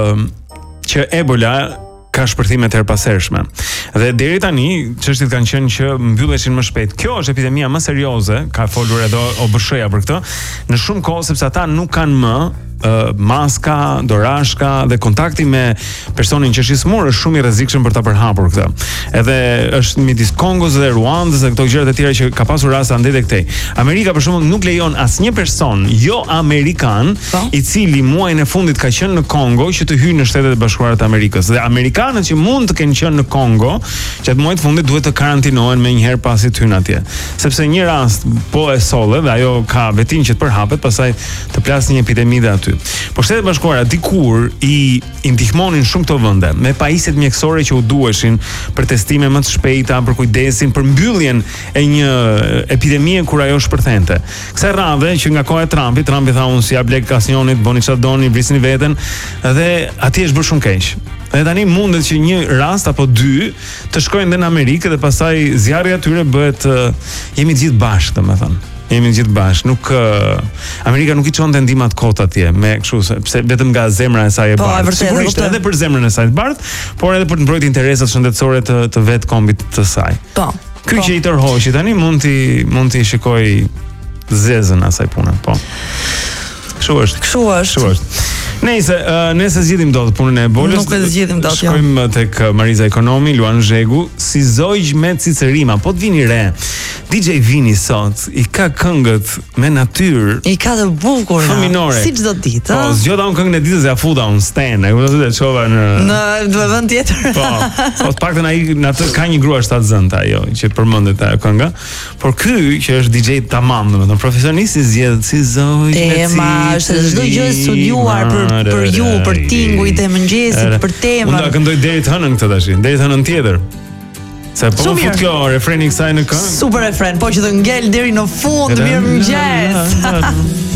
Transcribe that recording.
që Ebola ka shpërthime të herpasershme. Dhe deri tani çështjet kanë qenë që mbylleshin më shpejt. Kjo është epidemia më serioze, ka folur edhe OBSH-ja për këtë, në shumë kohë sepse ata nuk kanë më maska, dorashka dhe kontakti me personin që është i smur është shumë i rrezikshëm për ta përhapur këtë. Edhe është midis Kongos dhe Ruandës dhe këto gjërat e tjera që ka pasur raste andete këtej. Amerika për shembull nuk lejon asnjë person jo amerikan i cili muajin e fundit ka qenë në Kongo që të hyjë në Shtetet e Bashkuara të Amerikës. Dhe amerikanët që mund të kenë qenë në Kongo, që atë muaj të fundit duhet të karantinohen më njëherë pasi të hyjnë atje. Sepse një rast po e solle dhe ajo ka vetin që të përhapet, pastaj të plasë një epidemi dhe aty. Po Shtetet Bashkuara dikur i ndihmonin shumë këto vende me pajisjet mjekësore që u duheshin për testime më të shpejta, për kujdesin, për mbylljen e një epidemie kur ajo shpërthente. Kësaj radhe që nga koha e Trumpi tha unë si jap lek asnjënit, bëni çfarë doni, vrisni veten, dhe atje është bërë shumë keq. Dhe tani mundet që një rast apo dy të shkojnë dhe në Amerikë dhe pastaj zjarri atyre bëhet jemi të gjithë bashkë, domethënë. Jemi gjithë bashkë, nuk Amerika nuk i çonte ndihmat kot atje me kështu sepse vetëm nga zemra e saj e bardhë. Sigurisht edhe për zemrën e saj të bardhë, por edhe për të mbrojtur interesat shëndetësore të vet kombit të saj. Po. Ky që i tërhoqi tani mund ti shikoj zezën asaj pune, po. Kështu është. Nëse zgjidhim dot punën e Ebolës. Nuk e zgjidhim dot. Shkojmë tek Mariza Ekonomi, Luan Zhegu, si zogj me cicerima. Po të vini re. DJ Vini sot i ka këngët me natyrë. I ka të bukur. Fëminore. Si çdo ditë. Po, zgjodha unë këngën e ditës e afuta unë sten. E kuptoj se çova në vend tjetër. Po të paktën ai në atë ka një grua shtatzënta ajo që përmendet ajo kënga. Por ky që është DJ tamam, domethënë profesionist i zgjedh si zogj me tema, është çdo gjë studiuar për ju, për tingujt e mëngjesit, për temën. Unë do këndoj deri të hënën këtë tash, deri të hënën tjetër. Se po fut kjo refreni kësaj në këngë. Super refren, po që të ngel deri në fund, mirëmëngjes.